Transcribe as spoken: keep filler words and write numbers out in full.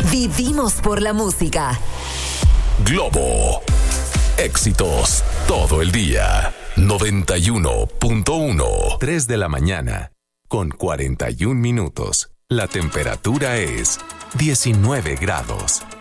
Vivimos por la música. Globo. Éxitos todo el día. noventa y uno punto uno. tres de la mañana con cuarenta y un minutos. La temperatura es diecinueve grados.